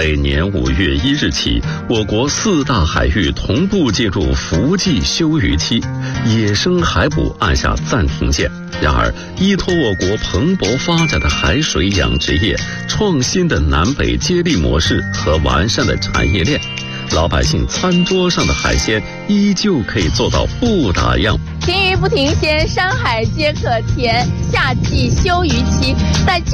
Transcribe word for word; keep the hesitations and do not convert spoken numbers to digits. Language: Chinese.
每年五月一日起，我国四大海域同步进入伏季休渔期，野生海捕按下暂停键。然而，依托我国蓬勃发展的海水养殖业、创新的南北接力模式和完善的产业链，老百姓餐桌上的海鲜依旧可以做到不打烊。 停渔不停鲜，山海皆可甜。夏季休渔期，在